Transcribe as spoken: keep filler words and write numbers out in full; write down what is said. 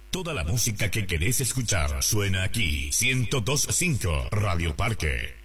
Toda la música que querés escuchar suena aquí. ciento dos punto cinco Radio Parque.